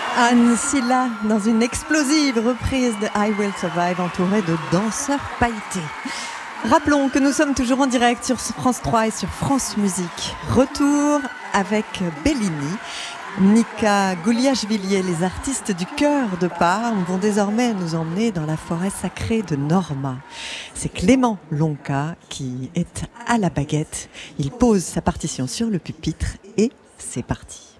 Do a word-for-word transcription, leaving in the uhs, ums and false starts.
Anne Silla dans une explosive reprise de I Will Survive entourée de danseurs pailletés. Rappelons que nous sommes toujours en direct sur France trois et sur France Musique. Retour avec Bellini. Nika Gouliashvili et les artistes du chœur de Parme vont désormais nous emmener dans la forêt sacrée de Norma. C'est Clément Lonca qui est à la baguette. Il pose sa partition sur le pupitre et c'est parti.